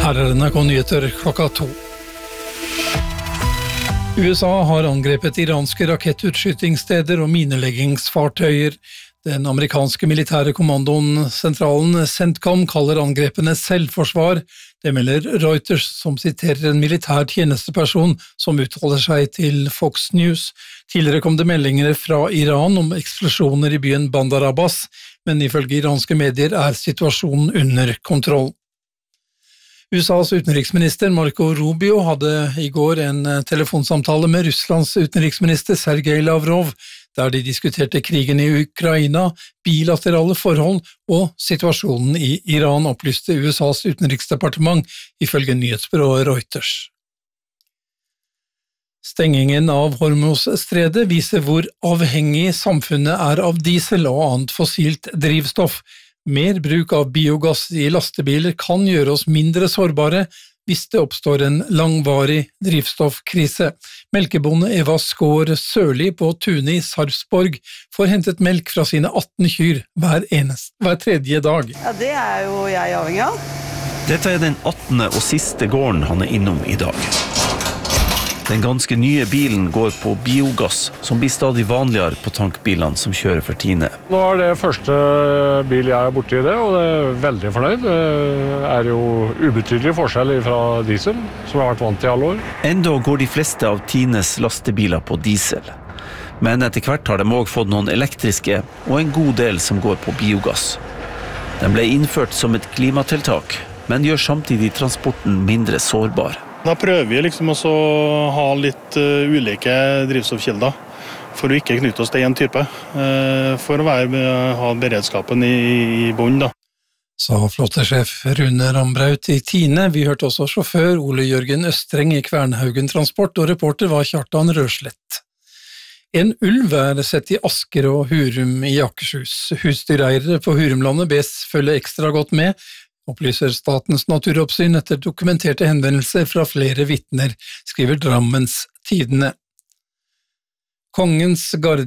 Her er NRK Nyheter klokka 2. USA har angrepet iranske rakettutskytingssteder og mineleggingsfartøyer. Den amerikanske militære kommandoen-sentralen CENTCOM kaller angrepene selvforsvar. Det melder Reuters, som siterer en militær tjenesteperson som uttaler seg til Fox News. Tidligere kom det meldinger fra Iran om eksplosjoner i byen Bandar Abbas, men ifølge iranske medier er situasjonen under kontroll. USAs utenriksminister Marco Rubio hadde i går en telefonsamtale med Russlands utenriksminister Sergej Lavrov, der de diskuterte krigen i Ukraina, bilaterale forhold og situasjonen i Iran, opplyste USAs utenriksdepartement ifølge nyhetsbyrået Reuters. Stengingen av Hormuzstredet viser hvor avhengig samfunnet er av diesel og annet fossilt drivstoff. Mer bruk av biogass i lastebiler kan gjøre oss mindre sårbare hvis det oppstår en langvarig drivstoffkrise. Melkebonde Eva Skår Sørli på Tune i Sarpsborg får hentet melk fra sine 18 kyr hver tredje dag. Ja, det er jo jeg avhengig av. Dette er den 18. og siste gården han er innom i dag. Den ganske nye bilen går på biogass, som blir stadig vanligere på tankbilene som kjører for Tine. Nå er det første bil jeg er borte i det, og jeg er veldig fornøyd. Det er jo ubetydelig forskjell fra diesel, som jeg har vært vant til i alle år. Enda går de fleste av Tines lastebiler på diesel. Men etter hvert har de også fått noen elektriske, og en god del som går på biogass. Den ble innført som et klimatiltak, men gjør samtidig transporten mindre sårbar. Da prøver vi liksom også å ha litt ulike drivstoffkilder for å ikke knytte oss til en type, for å ha beredskapen i bunn da. Sa flåtesjef Rune Rambraut i Tine. Vi hørte også sjåfør Ole Jørgen Østreng i Kvernhaugen Transport, og reporter var Kjartan Røslett. En ulv er sett i Asker og Hurum i Akershus. Husdyreiere på Hurumlandet bes følge ekstra godt med, opplyser Statens naturoppsyn etter dokumenterte henvendelser fra flere vitner, skriver Drammens Tidende. Kongens garde